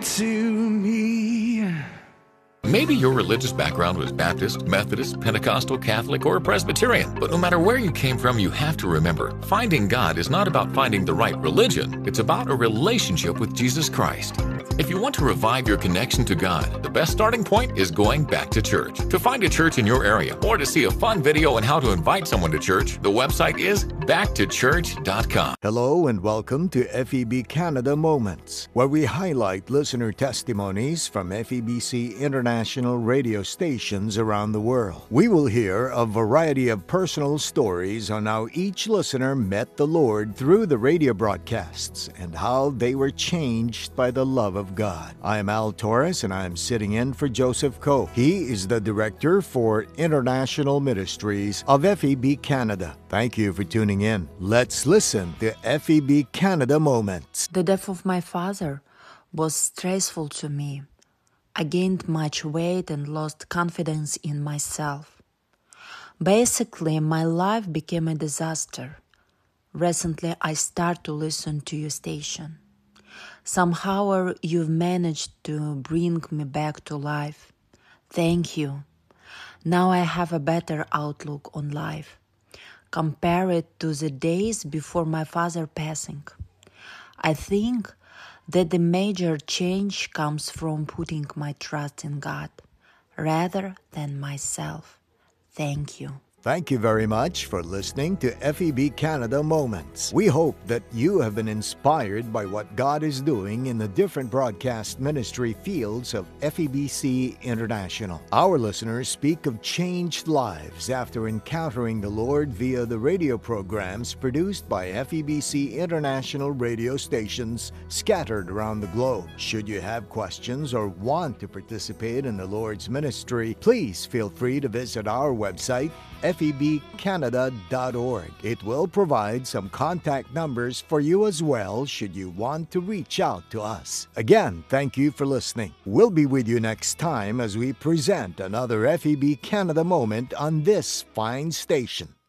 to me. Maybe your religious background was Baptist, Methodist, Pentecostal, Catholic, or Presbyterian. But no matter where you came from, you have to remember, finding God is not about finding the right religion. It's about a relationship with Jesus Christ. If you want to revive your connection to God, the best starting point is going back to church. To find a church in your area or to see a fun video on how to invite someone to church, the website is backtochurch.com. Hello and welcome to FEB Canada Moments, where we highlight listener testimonies from FEBC international radio stations around the world. We will hear a variety of personal stories on how each listener met the Lord through the radio broadcasts and how they were changed by the love of God. I am Al Torres and I am sitting in for Joseph Coe. He is the Director for International Ministries of FEB Canada. Thank you for tuning in. Let's listen to FEB Canada Moments. The death of my father was stressful to me. I gained much weight and lost confidence in myself. Basically, my life became a disaster. Recently, I started to listen to your station. Somehow you've managed to bring me back to life. Thank you. Now I have a better outlook on life. Compare it to the days before my father passing. I think that the major change comes from putting my trust in God rather than myself. Thank you. Thank you very much for listening to FEB Canada Moments. We hope that you have been inspired by what God is doing in the different broadcast ministry fields of FEBC International. Our listeners speak of changed lives after encountering the Lord via the radio programs produced by FEBC International radio stations scattered around the globe. Should you have questions or want to participate in the Lord's ministry, please feel free to visit our website, febcanada.org. It will provide some contact numbers for you as well should you want to reach out to us. Again, thank you for listening. We'll be with you next time as we present another FEB Canada moment on this fine station.